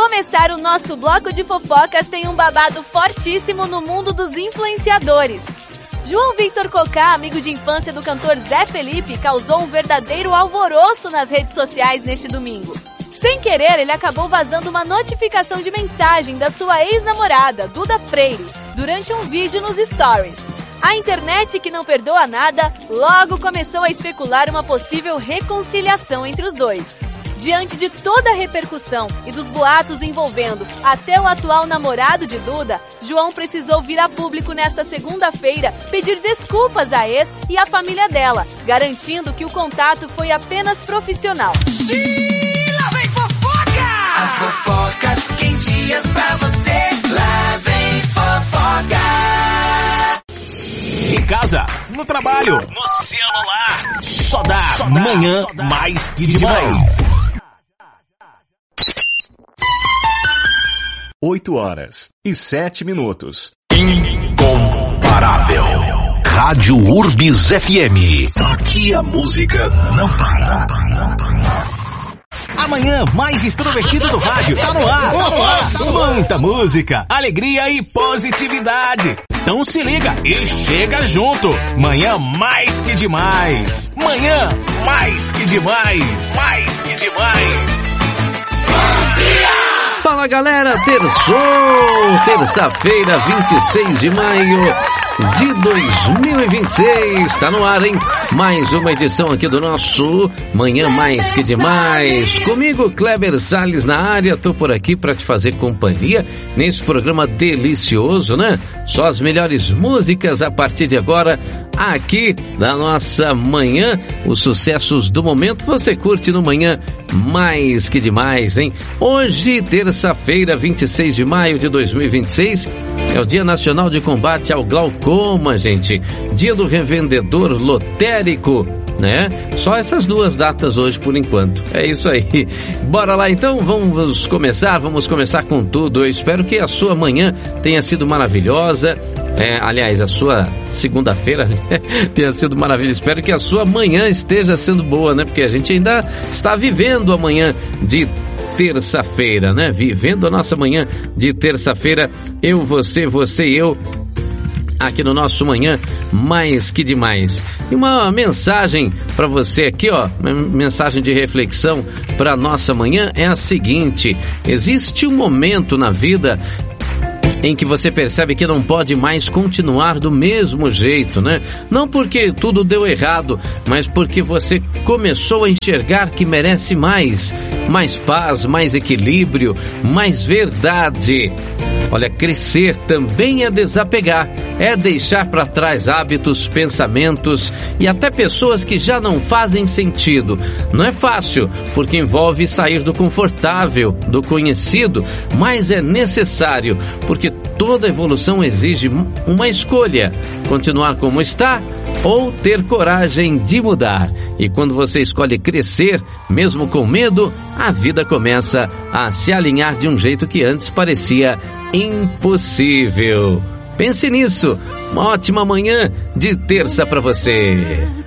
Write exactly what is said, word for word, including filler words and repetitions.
começar o nosso bloco de fofocas, tem um babado fortíssimo no mundo dos influenciadores. João Victor Cocá, amigo de infância do cantor Zé Felipe, causou um verdadeiro alvoroço nas redes sociais neste domingo. Sem querer, ele acabou vazando uma notificação de mensagem da sua ex-namorada, Duda Freire, durante um vídeo nos stories. A internet, que não perdoa nada, logo começou a especular uma possível reconciliação entre os dois. Diante de toda a repercussão e dos boatos envolvendo até o atual namorado de Duda, João precisou vir a público nesta segunda-feira pedir desculpas à ex e à família dela, garantindo que o contato foi apenas profissional. Lá vem fofoca! As fofocas quentinhas pra você. Lá vem fofoca! Em casa, no trabalho, no celular, só dá, só dá manhã só dá. Mais que demais. oito horas e sete minutos. Incomparável. Rádio Urbis F M. Aqui a música não para. Amanhã mais extrovertido do rádio. Tá no ar. Tá no ar. Muita música, alegria e positividade. Então se liga e chega junto. Manhã mais que demais. Manhã mais que demais. Mais que demais. Bom dia! Fala galera, terçou, terça-feira, vinte e seis de maio de dois mil e vinte e seis, tá no ar, hein? Mais uma edição aqui do nosso Manhã Mais Que Demais. Comigo, Kleber Salles na área, tô por aqui pra te fazer companhia nesse programa delicioso, né? Só as melhores músicas a partir de agora, aqui na nossa manhã, os sucessos do momento você curte no Manhã Mais Que Demais, hein? Hoje, terça-feira, vinte e seis de maio de dois mil e vinte e seis, é o Dia Nacional de Combate ao Glaucoma, gente. Dia do Revendedor Lotérico, né? Só essas duas datas hoje por enquanto. É isso aí. Bora lá então, vamos começar, vamos começar com tudo. Eu espero que a sua manhã tenha sido maravilhosa. É, aliás, a sua segunda-feira tenha sido maravilhosa. Espero que a sua manhã esteja sendo boa, né? Porque a gente ainda está vivendo a manhã de terça-feira, né? Vivendo a nossa manhã de terça-feira. Eu, você, você e eu, aqui no nosso Manhã Mais Que Demais. E uma mensagem para você aqui, ó, uma mensagem de reflexão para nossa manhã é a seguinte: existe um momento na vida em que você percebe que não pode mais continuar do mesmo jeito, né? Não porque tudo deu errado, mas porque você começou a enxergar que merece mais, mais paz, mais equilíbrio, mais verdade. Olha, crescer também é desapegar, é deixar para trás hábitos, pensamentos e até pessoas que já não fazem sentido. Não é fácil, porque envolve sair do confortável, do conhecido, mas é necessário, porque toda evolução exige uma escolha: continuar como está ou ter coragem de mudar. E quando você escolhe crescer, mesmo com medo, a vida começa a se alinhar de um jeito que antes parecia impossível. Pense nisso. Uma ótima manhã de terça para você.